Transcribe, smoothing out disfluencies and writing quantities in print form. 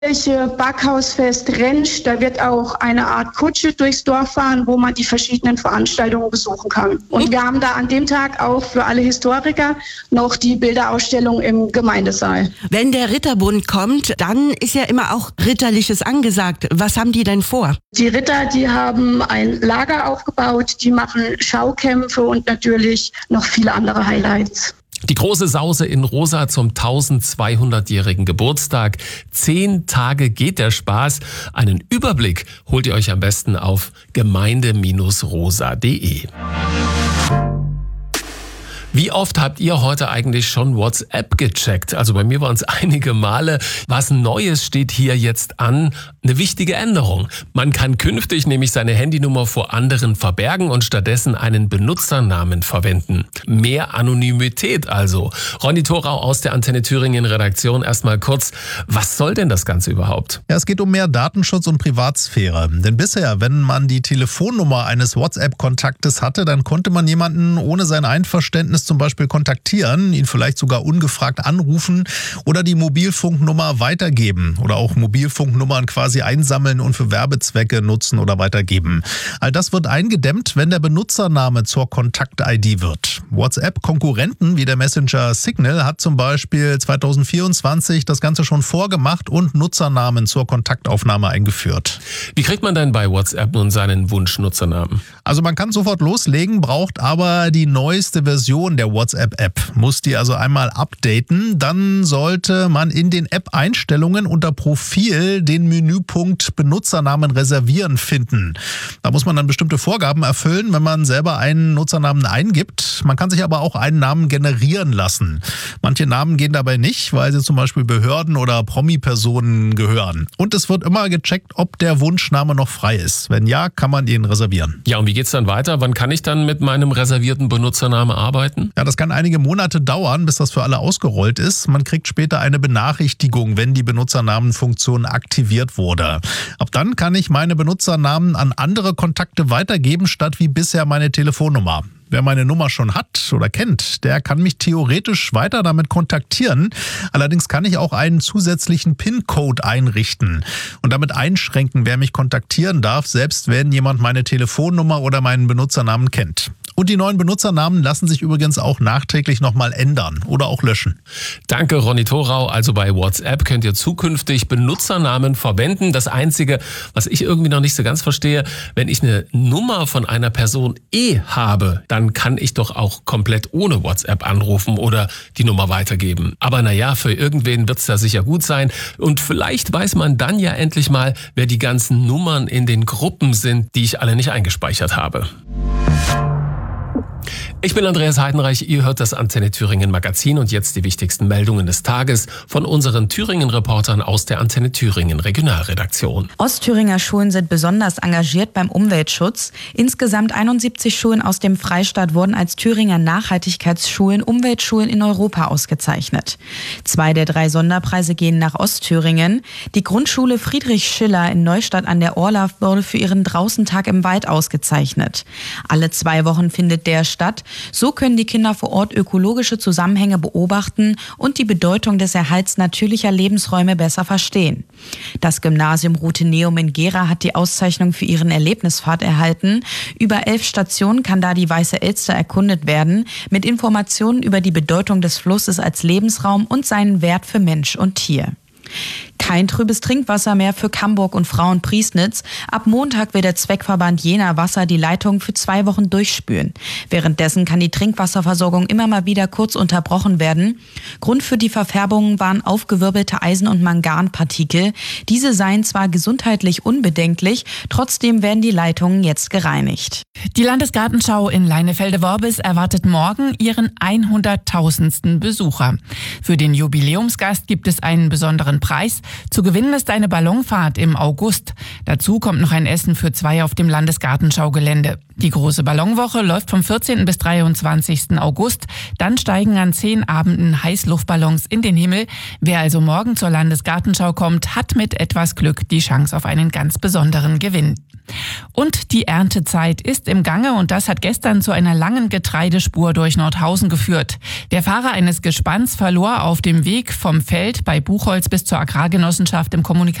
Backhausfest Rentsch, da wird auch eine Art Kutsche durchs Dorf fahren, wo man die verschiedenen Veranstaltungen besuchen kann. Und wir haben da an dem Tag auch für alle Historiker noch die Bilderausstellung im Gemeindesaal. Wenn der Ritterbund kommt, dann ist ja immer auch Ritterliches angesagt. Was haben die denn vor? Die Ritter, die haben ein Lager aufgebaut, die machen Schaukämpfe und natürlich noch viele andere Highlights. Die große Sause in Rosa zum 1200-jährigen Geburtstag. 10 Tage geht der Spaß. Einen Überblick holt ihr euch am besten auf gemeinde-rosa.de. Wie oft habt ihr heute eigentlich schon WhatsApp gecheckt? Also bei mir waren es einige Male. Was Neues steht hier jetzt an? Eine wichtige Änderung. Man kann künftig nämlich seine Handynummer vor anderen verbergen und stattdessen einen Benutzernamen verwenden. Mehr Anonymität also. Ronny Thorau aus der Antenne Thüringen Redaktion. Erstmal kurz, was soll denn das Ganze überhaupt? Ja, es geht um mehr Datenschutz und Privatsphäre. Denn bisher, wenn man die Telefonnummer eines WhatsApp-Kontaktes hatte, dann konnte man jemanden ohne sein Einverständnis zum Beispiel kontaktieren, ihn vielleicht sogar ungefragt anrufen oder die Mobilfunknummer weitergeben oder auch Mobilfunknummern quasi einsammeln und für Werbezwecke nutzen oder weitergeben. All das wird eingedämmt, wenn der Benutzername zur Kontakt-ID wird. WhatsApp-Konkurrenten wie der Messenger Signal hat zum Beispiel 2024 das Ganze schon vorgemacht und Nutzernamen zur Kontaktaufnahme eingeführt. Wie kriegt man denn bei WhatsApp nun seinen Wunschnutzernamen? Also man kann sofort loslegen, braucht aber die neueste Version der WhatsApp-App. Muss die also einmal updaten, dann sollte man in den App-Einstellungen unter Profil den Menüpunkt Benutzernamen reservieren finden. Da muss man dann bestimmte Vorgaben erfüllen, wenn man selber einen Nutzernamen eingibt. Man kann sich aber auch einen Namen generieren lassen. Manche Namen gehen dabei nicht, weil sie zum Beispiel Behörden oder Promi-Personen gehören. Und es wird immer gecheckt, ob der Wunschname noch frei ist. Wenn ja, kann man ihn reservieren. Ja, und wie geht's dann weiter? Wann kann ich dann mit meinem reservierten Benutzernamen arbeiten? Ja, das kann einige Monate dauern, bis das für alle ausgerollt ist. Man kriegt später eine Benachrichtigung, wenn die Benutzernamenfunktion aktiviert wurde. Ab dann kann ich meine Benutzernamen an andere Kontakte weitergeben, statt wie bisher meine Telefonnummer. Wer meine Nummer schon hat oder kennt, der kann mich theoretisch weiter damit kontaktieren. Allerdings kann ich auch einen zusätzlichen PIN-Code einrichten und damit einschränken, wer mich kontaktieren darf, selbst wenn jemand meine Telefonnummer oder meinen Benutzernamen kennt. Und die neuen Benutzernamen lassen sich übrigens auch nachträglich nochmal ändern oder auch löschen. Danke, Ronny Thorau. Also bei WhatsApp könnt ihr zukünftig Benutzernamen verwenden. Das Einzige, was ich irgendwie noch nicht so ganz verstehe, wenn ich eine Nummer von einer Person habe, dann kann ich doch auch komplett ohne WhatsApp anrufen oder die Nummer weitergeben. Aber naja, für irgendwen wird es da sicher gut sein. Und vielleicht weiß man dann ja endlich mal, wer die ganzen Nummern in den Gruppen sind, die ich alle nicht eingespeichert habe. Ich bin Andreas Heidenreich, ihr hört das Antenne Thüringen Magazin und jetzt die wichtigsten Meldungen des Tages von unseren Thüringen-Reportern aus der Antenne Thüringen Regionalredaktion. Ostthüringer Schulen sind besonders engagiert beim Umweltschutz. Insgesamt 71 Schulen aus dem Freistaat wurden als Thüringer Nachhaltigkeitsschulen, Umweltschulen in Europa ausgezeichnet. 2 der 3 Sonderpreise gehen nach Ostthüringen. Die Grundschule Friedrich Schiller in Neustadt an der Orla wurde für ihren Draußentag im Wald ausgezeichnet. Alle 2 Wochen findet der statt. So können die Kinder vor Ort ökologische Zusammenhänge beobachten und die Bedeutung des Erhalts natürlicher Lebensräume besser verstehen. Das Gymnasium Rutheneum in Gera hat die Auszeichnung für ihren Erlebnisfahrt erhalten. Über 11 Stationen kann da die Weiße Elster erkundet werden, mit Informationen über die Bedeutung des Flusses als Lebensraum und seinen Wert für Mensch und Tier. Kein trübes Trinkwasser mehr für Camburg und Frauenpriesnitz. Ab Montag will der Zweckverband Jena Wasser die Leitung für 2 Wochen durchspülen. Währenddessen kann die Trinkwasserversorgung immer mal wieder kurz unterbrochen werden. Grund für die Verfärbungen waren aufgewirbelte Eisen- und Manganpartikel. Diese seien zwar gesundheitlich unbedenklich, trotzdem werden die Leitungen jetzt gereinigt. Die Landesgartenschau in Leinefelde-Worbis erwartet morgen ihren 100.000. Besucher. Für den Jubiläumsgast gibt es einen besonderen Preis. Zu gewinnen ist eine Ballonfahrt im August. Dazu kommt noch ein Essen für 2 auf dem Landesgartenschaugelände. Die große Ballonwoche läuft vom 14. bis 23. August. Dann steigen an 10 Abenden Heißluftballons in den Himmel. Wer also morgen zur Landesgartenschau kommt, hat mit etwas Glück die Chance auf einen ganz besonderen Gewinn. Und die Erntezeit ist im Gange und das hat gestern zu einer langen Getreidespur durch Nordhausen geführt. Der Fahrer eines Gespanns verlor auf dem Weg vom Feld bei Buchholz bis zur Agrargenossenschaft im